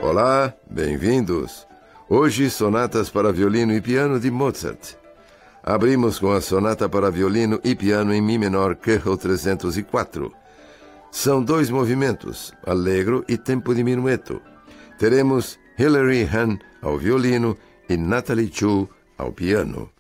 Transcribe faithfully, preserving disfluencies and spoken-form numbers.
Olá, bem-vindos. Hoje, sonatas para violino e piano de Mozart. Abrimos com a sonata para violino e piano em Mi menor, Köchel trezentos e quatro. São dois movimentos, allegro e tempo de minueto. Teremos Hilary Hahn ao violino e Natalie Chu ao piano.